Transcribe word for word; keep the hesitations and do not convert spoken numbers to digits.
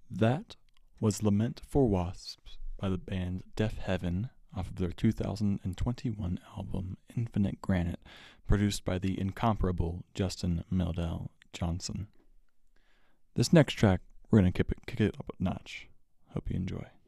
That was Lament for Wasps by the band Deafheaven off of their two thousand twenty-one album Infinite Granite, produced by the incomparable Justin Meldal Johnson. This next track, we're going to kick it, kick it up a notch. Hope you enjoy.